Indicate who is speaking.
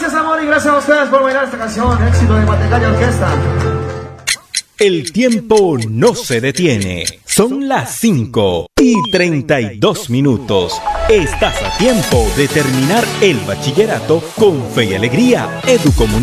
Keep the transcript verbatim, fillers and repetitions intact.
Speaker 1: Gracias, amor, y gracias a ustedes por bailar esta canción. Éxito de Matecaña Orquesta.
Speaker 2: El tiempo no se detiene. Son las cinco y treinta y dos minutos. Estás a tiempo de terminar el bachillerato con fe y alegría. Educomunicación.